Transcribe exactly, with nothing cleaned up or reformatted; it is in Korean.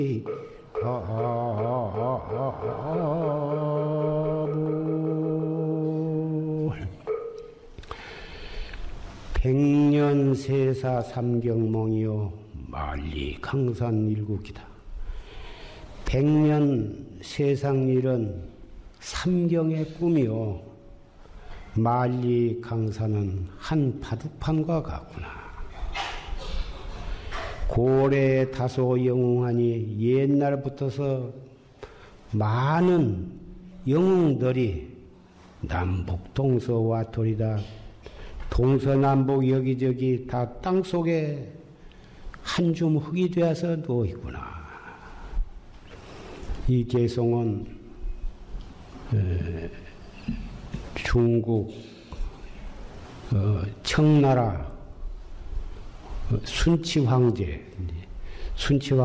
백년세사 삼경몽이요 만리 강산 일국이다. 백년 세상일은 삼경의 꿈이요 만리 강산은 한 바둑판과 같구나. 고래 다소 영웅하니 옛날부터서 많은 영웅들이 남북 동서와토리다. 동서남북 여기저기 다 땅속에 한 줌 흙이 되어서 누워 있구나. 이 개송은 중국 어, 청나라 어, 순치 황제, 순치 황